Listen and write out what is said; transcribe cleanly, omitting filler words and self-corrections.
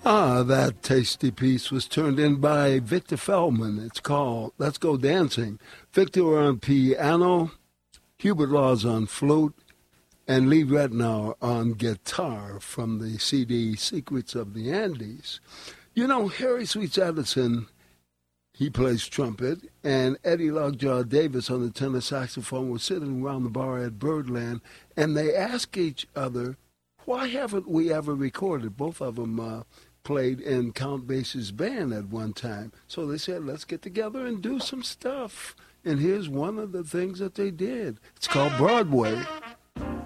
That tasty piece was turned in by Victor Feldman. It's called Let's Go Dancing. Victor on piano, Hubert Laws on flute, and Lee Retnow on guitar from the CD Secrets of the Andes. You know, Harry Sweets Edison, he plays trumpet, and Eddie Lockjaw Davis on the tenor saxophone were sitting around the bar at Birdland, and they asked each other, why haven't we ever recorded? Both of them played in Count Basie's band at one time. So they said, let's get together and do some stuff. And here's one of the things that they did. It's called Broadway.